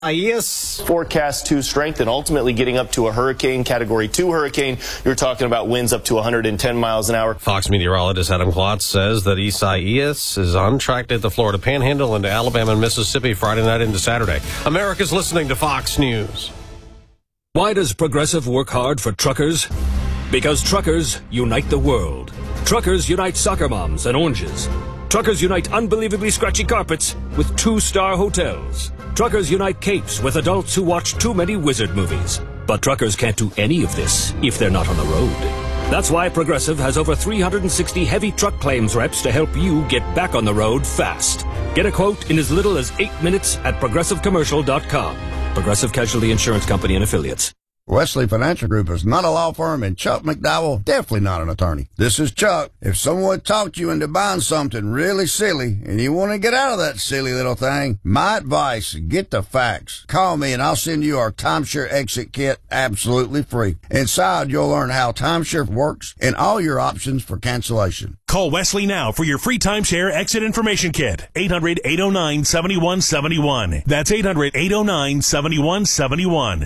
Isaias forecast to strengthen, ultimately getting up to a hurricane, Category 2 hurricane. You're talking about winds up to 110 miles an hour. Fox meteorologist Adam Klotz says that Isaias is on track to hit the Florida Panhandle into Alabama and Mississippi Friday night into Saturday. America's listening to Fox News. Why does Progressive work hard for truckers? Because truckers unite the world. Truckers unite soccer moms and oranges. Truckers unite unbelievably scratchy carpets with 2-star hotels. Truckers unite capes with adults who watch too many wizard movies. But truckers can't do any of this if they're not on the road. That's why Progressive has over 360 heavy truck claims reps to help you get back on the road fast. Get a quote in as little as 8 minutes at ProgressiveCommercial.com. Progressive Casualty Insurance Company and Affiliates. Wesley Financial Group is not a law firm, and Chuck McDowell definitely not an attorney. This is Chuck. If someone talked you into buying something really silly and you want to get out of that silly little thing, my advice, get the facts. Call me and I'll send you our timeshare exit kit absolutely free. Inside, you'll learn how timeshare works and all your options for cancellation. Call Wesley now for your free timeshare exit information kit. 800-809-7171. That's 800-809-7171.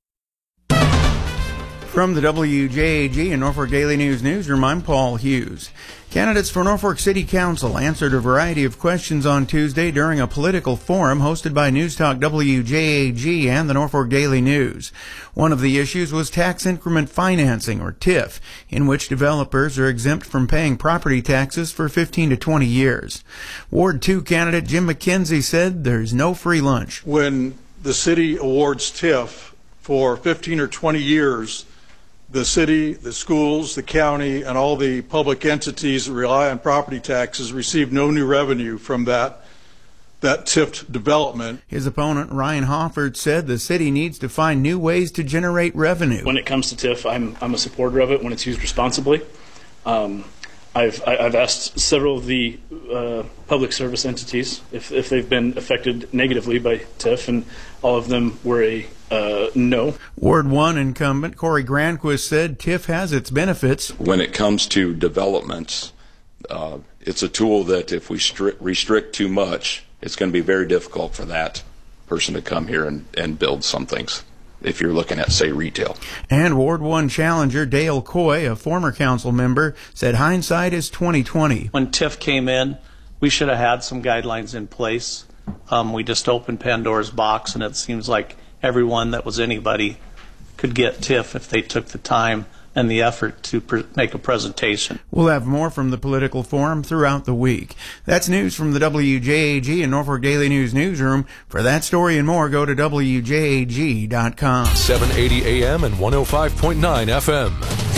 From the WJAG and Norfolk Daily News newsroom, I'm Paul Hughes. Candidates for Norfolk City Council answered a variety of questions on Tuesday during a political forum hosted by News Talk WJAG and the Norfolk Daily News. One of the issues was tax increment financing, or TIF, in which developers are exempt from paying property taxes for 15 to 20 years. Ward 2 candidate Jim McKenzie said there's no free lunch. When the city awards TIF for 15 or 20 years, the city, the schools, the county, and all the public entities that rely on property taxes receive no new revenue from that TIF development. His opponent, Ryan Hofford, said the city needs to find new ways to generate revenue. When it comes to TIF, I'm a supporter of it when it's used responsibly. I've asked several of the public service entities if they've been affected negatively by TIF, and all of them were a no. Ward 1 incumbent Corey Granquist said TIF has its benefits. When it comes to developments, it's a tool that if we restrict too much, it's going to be very difficult for that person to come here and build some things, if you're looking at, say, retail. And Ward 1 challenger Dale Coy, a former council member, said hindsight is 20/20. When TIF came in, we should have had some guidelines in place. We just opened Pandora's box, and it seems like everyone that was anybody could get TIF if they took the time and the effort to make a presentation. We'll have more from the political forum throughout the week. That's news from the WJAG and Norfolk Daily News newsroom. For that story and more, go to WJAG.com. 780 AM and 105.9 FM.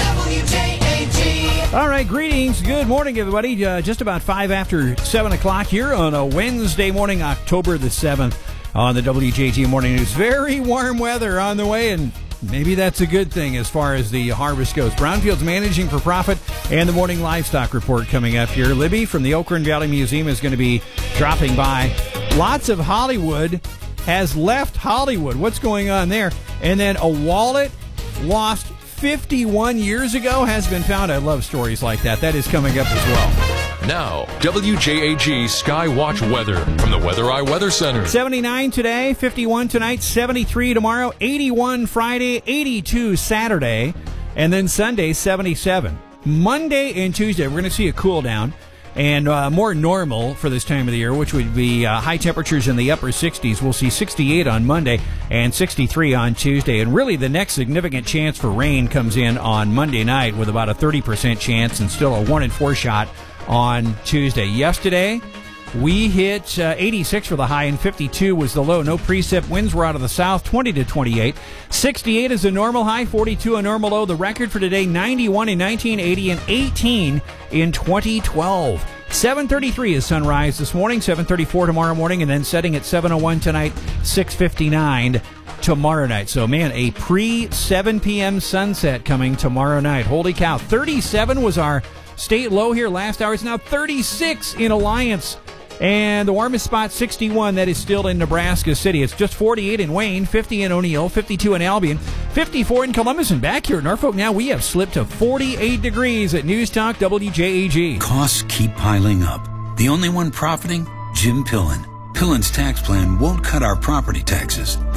WJAG. All right, greetings. Good morning, everybody. Just about 5 after 7 o'clock here on a Wednesday morning, October the 7th. On the WJG Morning News. Very warm weather on the way, and maybe that's a good thing as far as the harvest goes. Brownfield's managing for profit, and the morning livestock report coming up here. Libby from the Oakland Valley Museum is going to be dropping by. Lots of Hollywood has left Hollywood. What's going on there? And then a wallet lost 51 years ago has been found. I love stories like that. That is coming up as well. Now, WJAG Skywatch weather from the Weather Eye Weather Center. 79 today, 51 tonight, 73 tomorrow, 81 Friday, 82 Saturday, and then Sunday, 77. Monday and Tuesday, we're going to see a cool down and more normal for this time of the year, which would be high temperatures in the upper 60s. We'll see 68 on Monday and 63 on Tuesday. And really the next significant chance for rain comes in on Monday night with about a 30% chance and still a 1 in 4 shot on Tuesday. Yesterday, we hit 86 for the high and 52 was the low. No precip. Winds were out of the south, 20 to 28. 68 is a normal high, 42 a normal low. The record for today, 91 in 1980 and 18 in 2012. 7:33 is sunrise this morning, 7:34 tomorrow morning, and then setting at 7:01 tonight, 6:59 tomorrow night. So, man, a pre-7 p.m. sunset coming tomorrow night. Holy cow. 37 was our state low here last hour. It's now 36 in Alliance. And the warmest spot, 61. That is still in Nebraska City. It's just 48 in Wayne, 50 in O'Neill, 52 in Albion, 54 in Columbus. And back here in Norfolk now, we have slipped to 48 degrees at News Talk WJAG. Costs keep piling up. The only one profiting? Jim Pillen. Pillen's tax plan won't cut our property taxes,